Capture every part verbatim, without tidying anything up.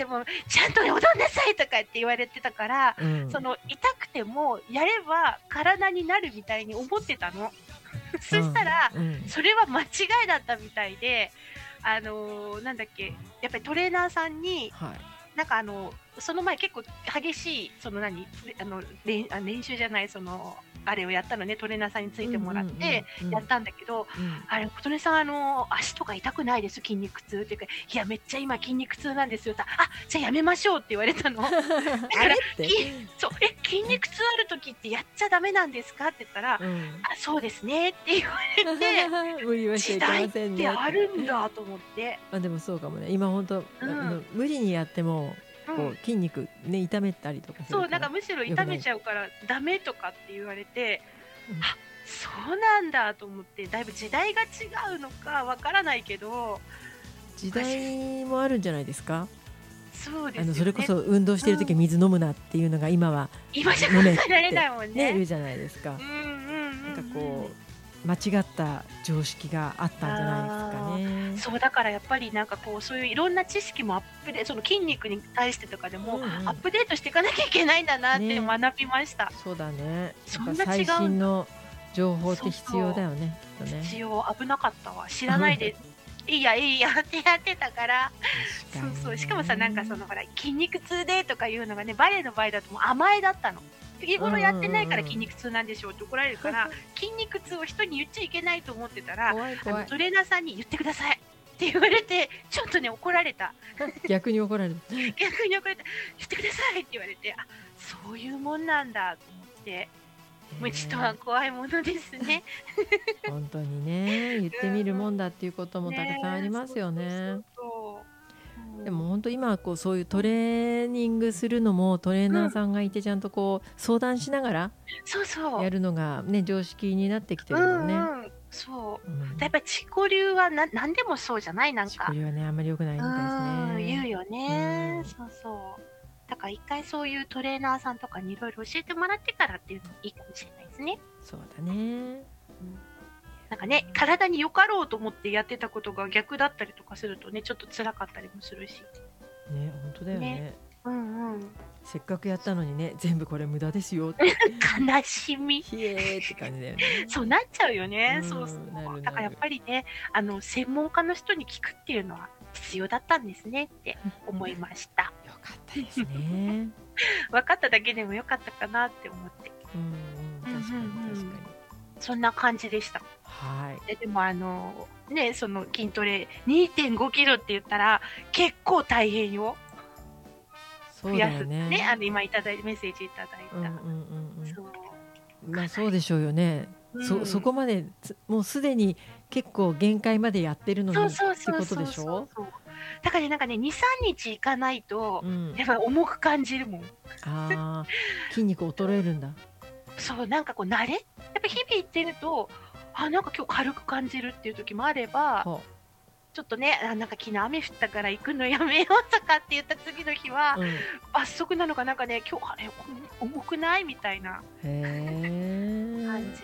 もちゃんと踊んなさいとかって言われてたから、うん、その痛くてもやれば体になるみたいに思ってたの。そしたら、うん、それは間違いだったみたいで、あのー、なんだっけ、やっぱりトレーナーさんに、はい、なんかあのその前結構激しいその何あの練練習じゃないそのあれをやったのね、トレーナーさんについてもらってやったんだけど、うんうんうん、あれ琴音さんあの足とか痛くないです筋肉痛っていうか、いやめっちゃ今筋肉痛なんですよって、あじゃあやめましょうって言われたの。だからそうえ筋肉痛ある時ってやっちゃダメなんですかって言ったら、うん、あそうですねって言われて無理はしちゃいけませんねってあるんだと思って。 あでもそうかもね、今本当、うん、あの無理にやってもこう筋肉ね痛めたりとかするから、 そうなんかむしろ痛めちゃうからダメとかって言われて、うん、あそうなんだと思って、だいぶ時代が違うのかわからないけど、 時代もあるんじゃないですか。 そうですよね、 あのそれこそ運動してる時は水飲むなっていうのが今は今じゃ考えられないもんね。 ね言うじゃないですか。うんうんうんうん、なんかこう間違った常識があったんじゃないですかね。 そうだからやっぱりなんかこうそういういろんな知識もアップでその筋肉に対してとかでも、うんうん、アップデートしていかなきゃいけないんだなって学びました。ね、 そうだね。そんな違う最新の情報って必要だよね。 そうそう、きっとね。必要。危なかったわ。知らないでいいやいいやってやってたから。そうそう。しかもさなんかそのほら筋肉痛でとかいうのがねバレエの場合だともう甘えだったの。日頃やってないから筋肉痛なんでしょうって怒られるから、筋肉痛を人に言っちゃいけないと思ってたら、怖い怖い、あのトレーナーさんに言ってくださいって言われてちょっとね怒られた。 逆に怒られた。 逆に怒られた。言ってくださいって言われて、あそういうもんなんだと思って、無知とは怖いものですね。 本当にね言ってみるもんだっていうこともたくさんありますよね。でも本当今こうそういうトレーニングするのもトレーナーさんがいてちゃんとこう相談しながらやるのがね常識になってきてるもんね。 うんうん、そう、うん、やっぱり自己流はな何でもそうじゃない、なんか自己流はねあんまり良くないみたいですね。 言うよね、うん、そうそうだから一回そういうトレーナーさんとかにいろいろ教えてもらってからっていうのもいいかもしれないですね。 そうだね、うんなんかね、体によかろうと思ってやってたことが逆だったりとかするとね、ちょっと辛かったりもするし。 ね、本当だよね。ね、 うんうん。 せっかくやったのにね、全部これ無駄ですよって。 悲しみ。 ひえーって感じだよね。 そうなっちゃうよね。うん、そうそう。なるなる。だからやっぱりね、あの専門家の人に聞くっていうのは必要だったんですねって思いました。 よかったですね。 分かっただけでもよかったかなって思って。 うん、うん、確かに確かに。 そんな感じでした。 はい。 で, でもあのねその筋トレ にてんごキロって言ったら結構大変よ。 そうだよね。 ね、あの今いただいてメッセージいただいた。うんうんうんうん。そう。まあそうでしょうよね。うん、そそこまでもうすでに結構限界までやってるのにってことでしょ。 だからねなんかねにさんにち行かないと、うん、やっぱり重く感じるもん。 ああ筋肉衰えるんだ。 そうなんかこう慣れやっぱ日々行ってるとあなんか今日軽く感じるっていう時もあれば、ちょっとねあなんか昨日雨降ったから行くのやめようとかって言った次の日は、うん、罰則なのかなんかね今日あれ重くないみたいな感じ。うん、そうなんや。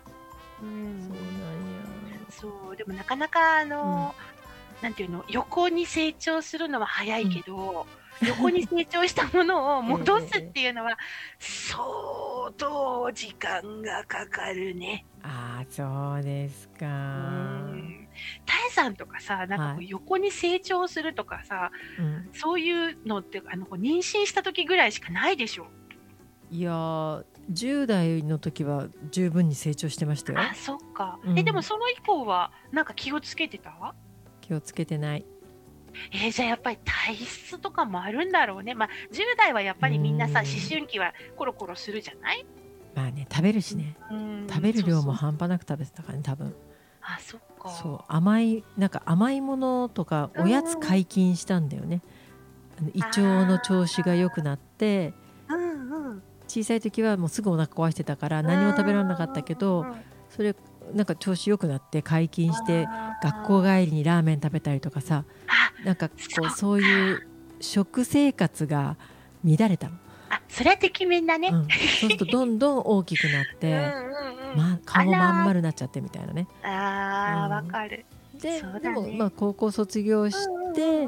そうでもなかなかあの、うん、なんていうの横に成長するのは早いけど、うん、横に成長したものを戻すっていうのは相当時間がかかるね。 ああそうですか。 タエさんとかさなんかこう横に成長するとかさ、はい、そういうのってあのこう妊娠した時ぐらいしかないでしょ。 いやじゅう代の時は十分に成長してましたよ。 あそっか、うん、えでもその以降はなんか気をつけてた？ 気をつけてない。 えー、じゃあやっぱり体質とかもあるんだろうね。まあじゅう代はやっぱりみんなさ思春期はコロコロするじゃない。 まあね食べるしね、食べる量も半端なく食べてたからね多分。 あそっか。 そう甘いなんか甘いものとかおやつ解禁したんだよね。胃腸の調子が良くなって、うんうん、小さい時はもうすぐお腹壊してたから何も食べられなかったけど、それなんか調子良くなって解禁して学校帰りにラーメン食べたりとかさ、なんかこうそういう食生活が乱れたの。 あそれはてきめんだね、うん、 そうするとどんどん大きくなってうん、うんま、顔もまん丸になっちゃってみたいなね。 あーわ、うん、かる。 で、ね、でもまあ高校卒業して、